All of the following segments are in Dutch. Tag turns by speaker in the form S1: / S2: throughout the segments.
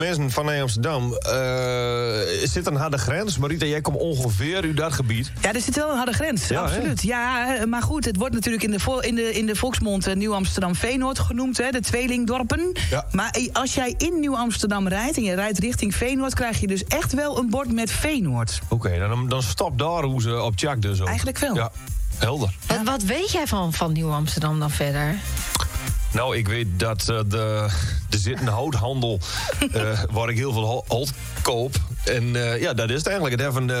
S1: Mensen van Amsterdam, zit een harde grens? Marita, jij komt ongeveer uit dat gebied.
S2: Ja, er zit wel een harde grens, ja, absoluut. Hè? Ja, maar goed, het wordt natuurlijk in de volksmond Nieuw-Amsterdam-Veenoord genoemd, hè, de tweelingdorpen. Ja. Maar als jij in Nieuw-Amsterdam rijdt en je rijdt richting Veenoord, krijg je dus echt wel een bord met Veenoord.
S1: Oké, dan stop daar hoe ze op Tjak dus ook.
S2: Eigenlijk wel.
S1: Ja, helder.
S3: Wat weet jij van Nieuw-Amsterdam dan verder?
S1: Nou, ik weet dat er zit een houthandel waar ik heel veel hout koop. En dat is het eigenlijk. Het heeft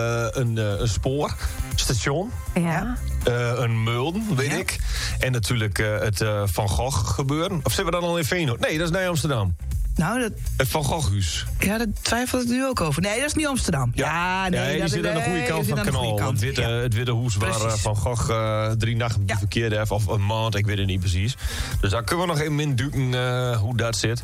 S1: een spoorstation.
S3: Ja.
S1: Een Mulden, weet ik. En natuurlijk het Van Gogh gebeuren. Of zitten we dan al in Veenoord? Nee, dat is naar Amsterdam.
S2: Nou,
S1: het Van Goghhuis.
S2: Ja, daar twijfel ik nu ook over. Nee, dat is niet Amsterdam.
S1: Ja, nee, die zit aan de goede kant van het kanaal. Het witte hoes waar Van Gogh 3 nachten verkeerd heeft. Of een maand, ik weet het niet precies. Dus daar kunnen we nog even induiken hoe dat zit.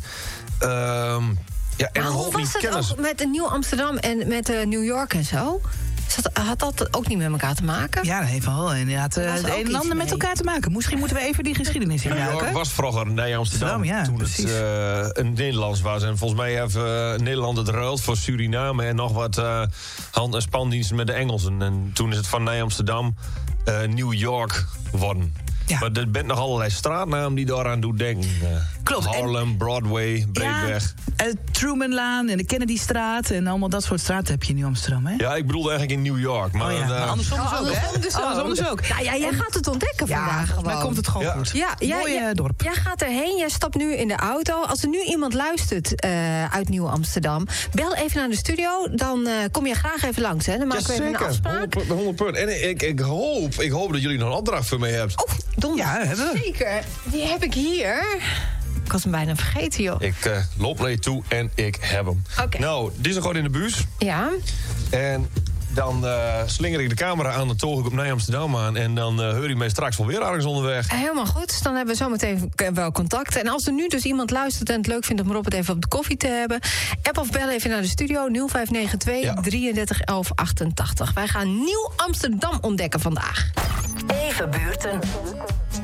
S1: En
S3: hoe was het ook met Nieuw Amsterdam en met New York en zo? Had dat ook niet met elkaar te maken?
S2: Ja, dat heeft wel inderdaad het een en ander met elkaar te maken. Misschien moeten we even die geschiedenis induiken.
S1: New York was vroeger naar Amsterdam.
S2: Ja,
S1: toen
S2: precies.
S1: Het een Nederlands was. En volgens mij heeft Nederland het ruild voor Suriname en nog wat hand- en spandiensten met de Engelsen. En toen is het van Amsterdam New York geworden. Ja. Maar er bent nog allerlei straatnamen die daaraan doen denken.
S2: Klopt.
S1: Harlem, Broadway, Breedweg.
S2: Ja, Trumanlaan en de Kennedystraat en allemaal dat soort straten heb je in Nieuw Amsterdam, hè?
S1: Ja, ik bedoelde eigenlijk in New York. Maar,
S2: maar andersom dus ook, hè? Andersom ook.
S3: Nou ja, jij gaat het ontdekken vandaag gewoon.
S2: Maar komt het gewoon goed.
S3: Ja,
S2: mooi dorp.
S3: Jij gaat erheen, jij stapt nu in de auto. Als er nu iemand luistert uit Nieuw Amsterdam, bel even naar de studio. Dan kom je graag even langs, hè? Dan maken we even een afspraak.
S1: 100%. En ik hoop dat jullie nog een opdracht voor mij hebben.
S3: Oh, donder.
S2: Ja, hebben we.
S3: Zeker. Die heb ik hier. Ik was hem bijna vergeten, joh.
S1: Ik loop naar je toe en ik heb hem.
S3: Okay.
S1: Nou, dit is gewoon in de bus.
S3: Ja.
S1: En dan slinger ik de camera aan, dan toog ik op naar Amsterdam aan. En dan hoor je mij straks wel weer ergens onderweg.
S3: Helemaal goed, dan hebben we zometeen wel contact. En als er nu dus iemand luistert en het leuk vindt om Rob het even op de koffie te hebben, app of bel even naar de studio 0592 33 11 88. Wij gaan Nieuw Amsterdam ontdekken vandaag.
S4: Even buurten.